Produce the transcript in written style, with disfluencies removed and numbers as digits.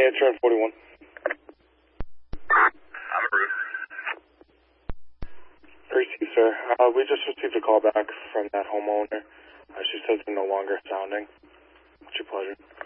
answer on 41. I'm a roof. Gracie, sir. We just received a call back from that homeowner. She says they're no longer sounding. What's your pleasure?